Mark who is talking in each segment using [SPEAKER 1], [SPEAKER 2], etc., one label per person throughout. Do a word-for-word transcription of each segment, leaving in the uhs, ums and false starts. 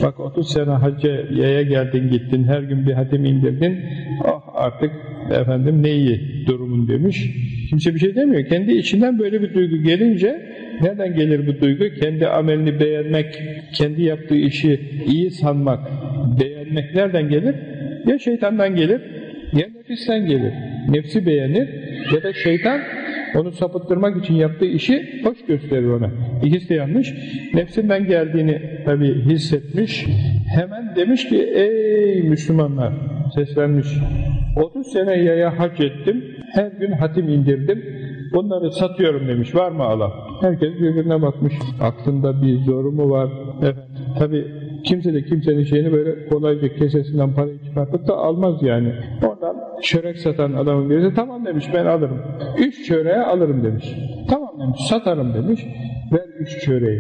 [SPEAKER 1] Bak otuz sene hacca yaya geldin gittin, her gün bir hatim indirdin, ah artık efendim ne iyi durumun demiş. Kimse bir şey demiyor. Kendi içinden böyle bir duygu gelince, nereden gelir bu duygu? Kendi amelini beğenmek, kendi yaptığı işi iyi sanmak, beğenmek nereden gelir? Ya şeytandan gelir, ya nefisten gelir. Nefsi beğenir ya da şeytan onu sapıttırmak için yaptığı işi hoş gösterir ona. İkisi de yanlış. Nefsinden geldiğini tabii hissetmiş. Hemen demiş ki ey Müslümanlar, seslenmiş. otuz sene yaya hac ettim. Her gün hatim indirdim. Bunları satıyorum demiş. Var mı alan? Herkes birbirine bakmış. Aklında bir zoru mu var? Evet. Tabii kimse de kimsenin şeyini böyle kolayca kesesinden parayı çıkartıp da almaz yani. Oradan çörek satan adamın birisi tamam demiş ben alırım. Üç çöreğe alırım demiş. Tamam demiş satarım demiş. Ver üç çöreği.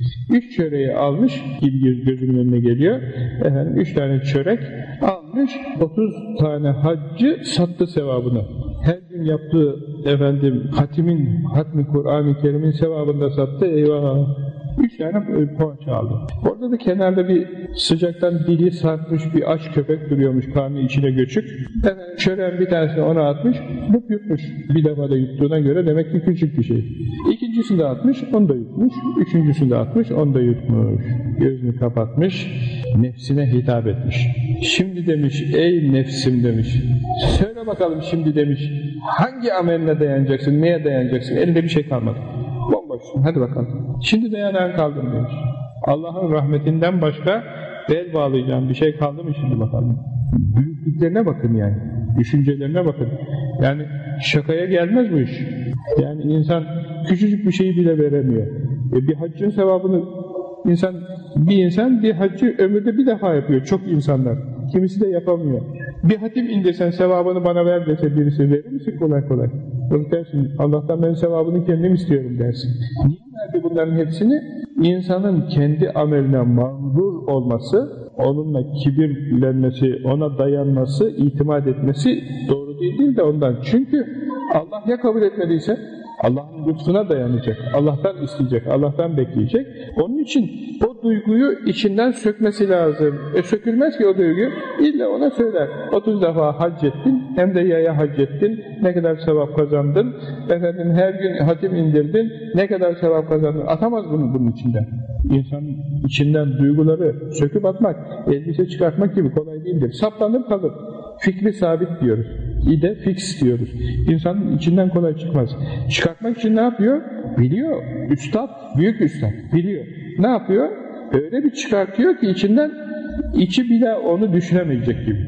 [SPEAKER 1] Üç çöreği almış gibi gözünün önüne geliyor. Efendim üç tane çörek almış. Otuz tane haccı sattı sevabını. Her gün yaptığı efendim hatimin, hatmi Kur'an-ı Kerim'in sevabını da sattı. Eyvah! Üç tane poğaça aldı. Orada da kenarda bir sıcaktan dili sarkmış bir aç köpek duruyormuş, karnı içine göçük. Efendim çöreğin bir tanesini ona atmış, bu yutmuş. Bir defa da yuttuğuna göre demek ki küçük bir şey. İkincisini de atmış, onu da yutmuş. Üçüncüsünü de atmış, onu da yutmuş. Gözünü kapatmış, nefsine hitap etmiş. Şimdi demiş, ey nefsim demiş. Söyle bakalım şimdi demiş, hangi ameline dayanacaksın, neye dayanacaksın? Elinde bir şey kalmadı. Bomboşsun, hadi bakalım. Şimdi dayanan kaldım demiş. Allah'ın rahmetinden başka bel bağlayacağım bir şey kaldı mı şimdi bakalım. Büyüklüklerine bakın yani. Düşüncelerine bakın. Yani şakaya gelmez bu iş. Yani insan küçücük bir şeyi bile veremiyor. E bir haccın sevabını insan, bir insan bir haccı ömürde bir defa yapıyor. Çok insanlar. Kimisi de yapamıyor. Bir hatim indirsen sevabını bana ver dese birisi verir misin kolay kolay? Bunu dersin. Allah'tan ben sevabını kendim istiyorum dersin. Niye verdi bunların hepsini? İnsanın kendi ameline mağrur olması, onunla kibirlenmesi, ona dayanması, itimat etmesi doğru değil de ondan. Çünkü Allah ya kabul etmediyse Allah'ın lütfuna dayanacak, Allah'tan isteyecek, Allah'tan bekleyecek. Onun için o duyguyu içinden sökmesi lazım. E sökülmez ki o duygu. İlla ona söyler. otuz defa hac ettin, hem de yaya hac ettin, ne kadar sevap kazandın. Efendim her gün hatim indirdin, ne kadar sevap kazandın. Atamaz bunu bunun içinden. İnsanın içinden duyguları söküp atmak, elbise çıkartmak gibi kolay değildir. Saplanır kalır. Fikri sabit diyoruz. İde fix diyoruz. İnsanın içinden kolay çıkmaz. Çıkartmak için ne yapıyor? Biliyor. Üstad, büyük üstad. Biliyor. Ne yapıyor? Öyle bir çıkartıyor ki içinden, içi bile onu düşünemeyecek gibi.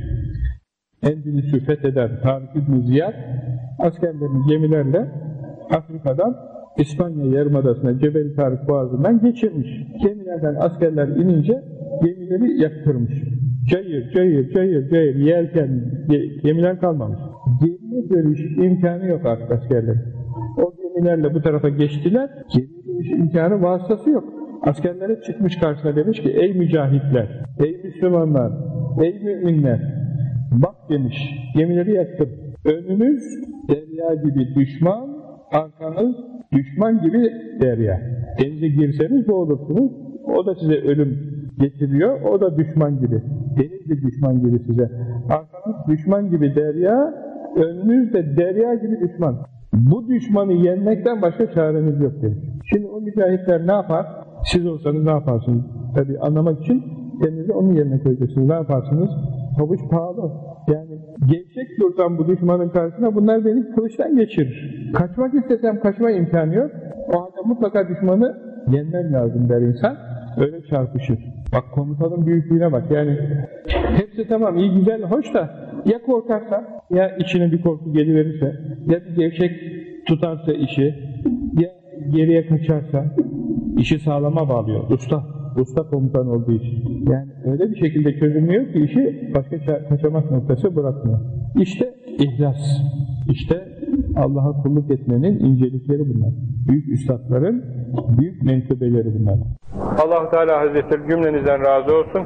[SPEAKER 1] Endülüs'ü fetheden Tarık İbn Ziyad askerlerini gemilerle Afrika'dan İspanya Yarımadası'na Cebel Tarık Boğazı'ndan geçirmiş. Gemilerden askerler inince gemileri yaktırmış. Cayır, cayır, cayır, cayır, yelken, gemiler kalmamış. Gemiye dönüş imkanı yok artık askerlerin. O gemilerle bu tarafa geçtiler, gemiye dönüş imkanı vasıtası yok. Askerlere çıkmış karşısına demiş ki, ey mücahitler, ey Müslümanlar, ey müminler, bak demiş, gemileri yaktım. Önünüz derya gibi düşman, arkanız düşman gibi derya. Denize girseniz boğulursunuz, o da size ölüm getiriyor, o da düşman gibi. Deniz de düşman gibi size. Arkanız düşman gibi derya, önünüz de derya gibi düşman. Bu düşmanı yenmekten başka çareniz yok demiş. Şimdi o mücahitler ne yapar? Siz olsanız ne yaparsınız? Tabii anlamak için kendinizi onun yerine koyacaksınız. Ne yaparsınız? Pabuç pahalı. Yani gevşek dursam bu düşmanın karşısına bunlar beni kılıçtan geçirir. Kaçmak istesem kaçma imkanı yok. O halde mutlaka düşmanı yenmem lazım der insan. Öyle çarpışır. Bak komutanın büyüklüğüne bak. Yani hepsi tamam, iyi, güzel, hoş da ya korkarsa, ya içine bir korku geliverirse, ya bir gevşek tutarsa işi, ya geriye kaçarsa, işi sağlama bağlıyor. Usta, usta komutan olduğu için. Yani öyle bir şekilde çözülmüyor ki işi başka kaçamak noktası bırakmıyor. İşte ihlas. İşte Allah'a kulluk etmenin incelikleri bunlar. Büyük üstadların büyük menkıbeleri bunlar. Allah Teala Hazretleri cümlenizden razı olsun.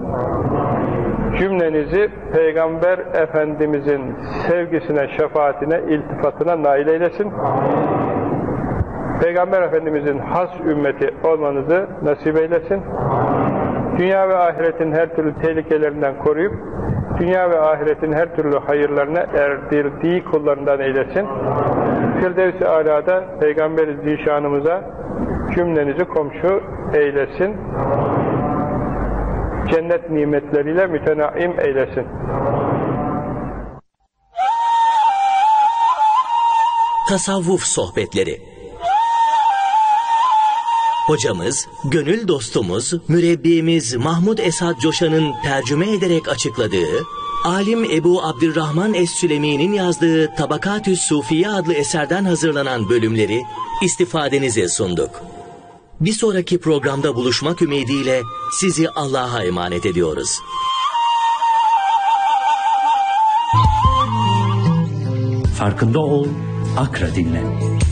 [SPEAKER 1] Cümlenizi Peygamber Efendimizin sevgisine, şefaatine, iltifatına nail eylesin. Peygamber Efendimizin has ümmeti olmanızı nasip eylesin. dünya ve ahiretin her türlü tehlikelerinden koruyup, dünya ve ahiretin her türlü hayırlarına erdirdiği kullarından eylesin. Firdevs-i Alâ'da Peygamber-i Zişanımıza cümlenizi komşu eylesin. Cennet nimetleriyle mütenaim eylesin.
[SPEAKER 2] Tasavvuf sohbetleri. Hocamız, gönül dostumuz, mürebbimiz Mahmud Esad Coşan'ın tercüme ederek açıkladığı, alim Ebu Abdurrahman Es-Sülemi'nin yazdığı Tabakat-ü Sufiye adlı eserden hazırlanan bölümleri istifadenize sunduk. Bir sonraki programda buluşmak ümidiyle sizi Allah'a emanet ediyoruz.
[SPEAKER 3] Farkında ol, Akra dinle.